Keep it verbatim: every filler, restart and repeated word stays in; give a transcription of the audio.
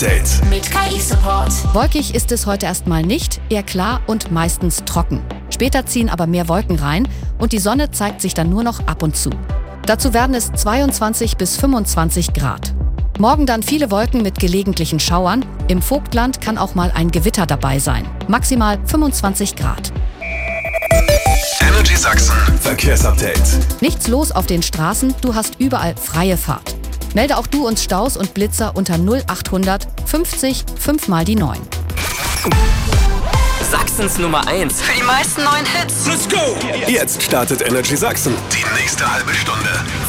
Verkehrsupdate mit K I-Support. Wolkig ist es heute erstmal nicht, eher klar und meistens trocken. Später ziehen aber mehr Wolken rein und die Sonne zeigt sich dann nur noch ab und zu. Dazu werden es zweiundzwanzig bis fünfundzwanzig Grad. Morgen dann viele Wolken mit gelegentlichen Schauern. Im Vogtland kann auch mal ein Gewitter dabei sein. Maximal fünfundzwanzig Grad. Energy Sachsen Verkehrsupdate. Nichts los auf den Straßen, du hast überall freie Fahrt. Melde auch du uns Staus und Blitzer unter null achthundert fünfzig fünf mal die neun. Sachsens Nummer eins. Für die meisten neuen Hits. Let's go! Jetzt startet Energy Sachsen. Die nächste halbe Stunde.